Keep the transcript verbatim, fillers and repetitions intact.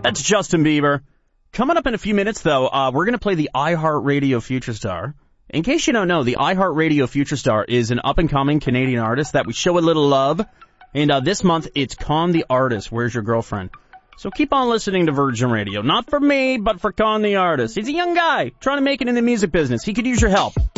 That's Justin Bieber. Coming up in a few minutes, though, uh, we're going to play the iHeartRadio Future Star. In case you don't know, the iHeartRadio Future Star is an up-and-coming Canadian artist that we show a little love. And uh, this month, it's Con the Artist, Where's Your Girlfriend? So keep on listening to Virgin Radio. Not for me, but for Con the Artist. He's a young guy trying to make it in the music business. He could use your help.